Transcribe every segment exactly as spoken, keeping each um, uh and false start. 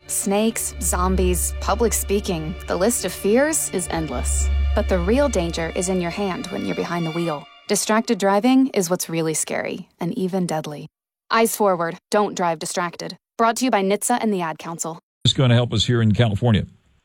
Snakes, zombies, public speaking, the list of fears is endless. But the real danger is in your hand when you're behind the wheel. Distracted driving is what's really scary and even deadly. Eyes forward, don't drive distracted. Brought to you by N H T S A and the Ad Council. Who's going to help us here in California?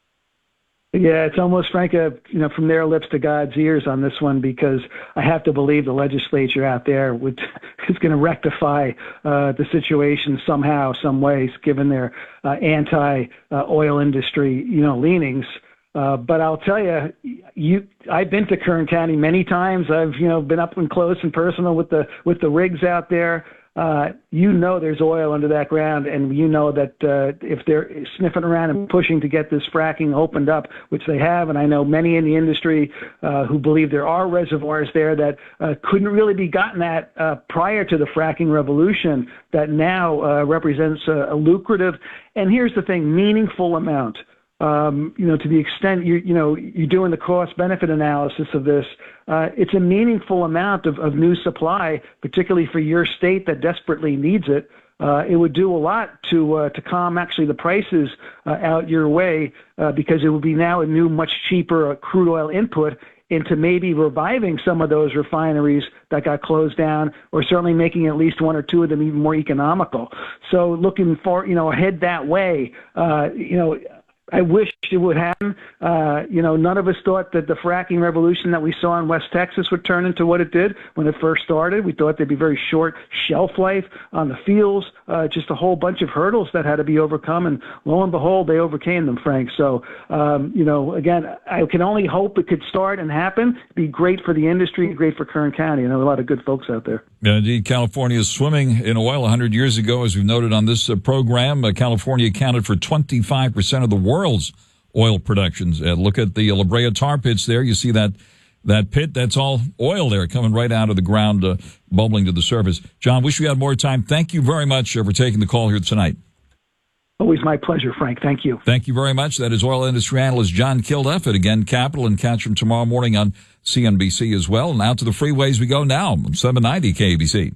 Yeah, it's almost, Frank, uh, you know, from their lips to God's ears on this one, because I have to believe the legislature out there would, is going to rectify uh, the situation somehow, some ways, given their uh, anti-oil uh, industry, you know, leanings. Uh, but I'll tell you, you, I've been to Kern County many times. I've, you know, been up and close and personal with the with the rigs out there. Uh, you know there's oil under that ground, and you know that uh, if they're sniffing around and pushing to get this fracking opened up, which they have, and I know many in the industry uh, who believe there are reservoirs there that uh, couldn't really be gotten at uh, prior to the fracking revolution, that now uh, represents a, a lucrative, and here's the thing, meaningful amount. Um, you know, to the extent you you know you're doing the cost-benefit analysis of this, uh, it's a meaningful amount of, of new supply, particularly for your state that desperately needs it. Uh, it would do a lot to uh, to calm actually the prices uh, out your way, uh, because it would be now a new, much cheaper uh, crude oil input into maybe reviving some of those refineries that got closed down, or certainly making at least one or two of them even more economical. So looking for you know ahead that way, uh, you know. I wish it would happen. Uh, you know, none of us thought that the fracking revolution that we saw in West Texas would turn into what it did when it first started. We thought there'd be very short shelf life on the fields, uh, just a whole bunch of hurdles that had to be overcome. And lo and behold, they overcame them, Frank. So, um, you know, again, I can only hope it could start and happen. It'd be great for the industry, great for Kern County. I know a lot of good folks out there. Yeah, indeed, California is swimming in oil. one hundred years ago, as we've noted on this uh, program, uh, California accounted for twenty-five percent of the world's oil productions. Uh, look at the La Brea tar pits there. You see that that pit? That's all oil there coming right out of the ground, uh, bubbling to the surface. John, wish we had more time. Thank you very much uh, for taking the call here tonight. Always my pleasure, Frank. Thank you. Thank you very much. That is oil industry analyst John Kilduff at Again Capital, and catch him tomorrow morning on C N B C as well. And out to the freeways we go now. seven ninety K A B C.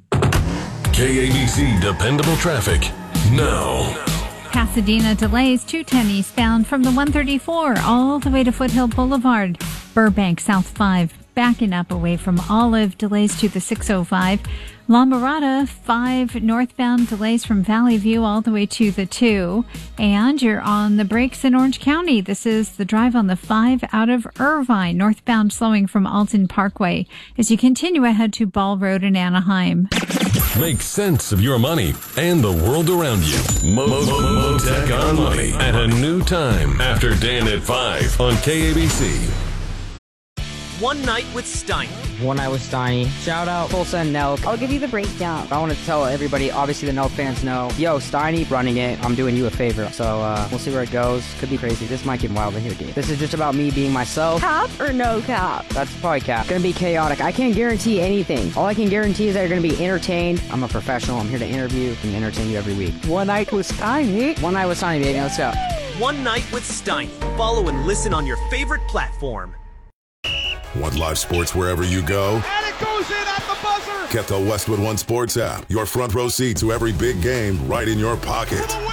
K A B C Dependable Traffic now. Pasadena delays two ten eastbound from the one thirty-four all the way to Foothill Boulevard. Burbank South five backing up away from Olive, delays to the six oh five. La Mirada five northbound, delays from Valley View all the way to the two. And you're on the brakes in Orange County. This is the drive on the five out of Irvine, northbound slowing from Alton Parkway as you continue ahead to Ball Road in Anaheim. Make sense of your money and the world around you. Mo- Mo- Mo- Motec on Money at a new time after Dan at five on K A B C. One Night with Steiny. One Night with Steiny. Shout out Tulsa and Nelk. I'll give you the breakdown. I want to tell everybody, obviously the Nelk fans know, yo, Steiny running it, I'm doing you a favor. So uh, we'll see where it goes. Could be crazy. This might get wild in here, dude. This is just about me being myself. Cap or no cap? That's probably cap. Gonna be chaotic. I can't guarantee anything. All I can guarantee is that you're gonna be entertained. I'm a professional. I'm here to interview and entertain you every week. One Night with Steiny. One Night with Steiny, baby. Let's go. One Night with Steiny. Follow and listen on your favorite platform. Want live sports wherever you go? And it goes in at the buzzer! Get the Westwood One Sports app. Your front row seat to every big game right in your pocket. Yeah!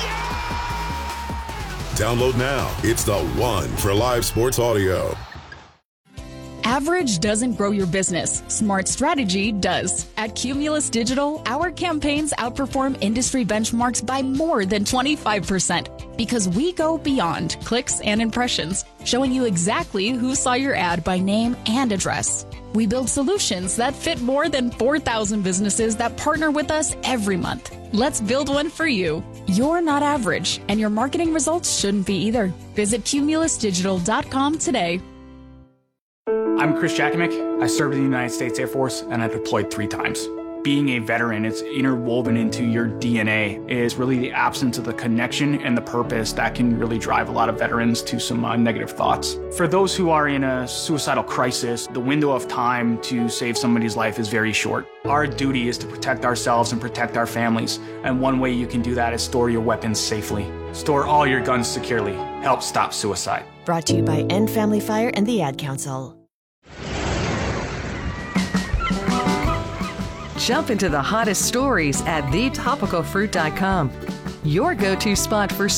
Download now. It's the one for live sports audio. Average doesn't grow your business. Smart strategy does. At Cumulus Digital, our campaigns outperform industry benchmarks by more than twenty-five percent because we go beyond clicks and impressions, showing you exactly who saw your ad by name and address. We build solutions that fit more than four thousand businesses that partner with us every month. Let's build one for you. You're not average, and your marketing results shouldn't be either. Visit cumulus digital dot com today. I'm Chris Jakomick. I served in the United States Air Force, and I deployed three times. Being a veteran, it's interwoven into your D N A, is really the absence of the connection and the purpose that can really drive a lot of veterans to some uh, negative thoughts. For those who are in a suicidal crisis, the window of time to save somebody's life is very short. Our duty is to protect ourselves and protect our families, and one way you can do that is store your weapons safely. Store all your guns securely. Help stop suicide. Brought to you by End Family Fire and the Ad Council. Jump into the hottest stories at the topical fruit dot com. Your go-to spot for